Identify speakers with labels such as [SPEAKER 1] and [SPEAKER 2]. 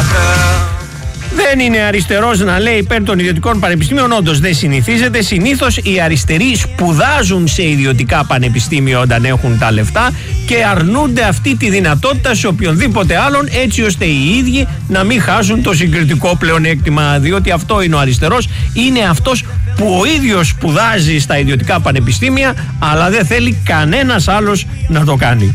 [SPEAKER 1] Δεν είναι αριστερός να λέει υπέρ των ιδιωτικών πανεπιστήμιων, όντως δεν συνηθίζεται. Συνήθως οι αριστεροί σπουδάζουν σε ιδιωτικά πανεπιστήμια όταν έχουν τα λεφτά και αρνούνται αυτή τη δυνατότητα σε οποιονδήποτε άλλον, έτσι ώστε οι ίδιοι να μην χάσουν το συγκριτικό πλεονέκτημα. Διότι αυτό είναι ο αριστερός, είναι αυτός που ο ίδιος σπουδάζει στα ιδιωτικά πανεπιστήμια, αλλά δεν θέλει κανένας άλλος να το κάνει.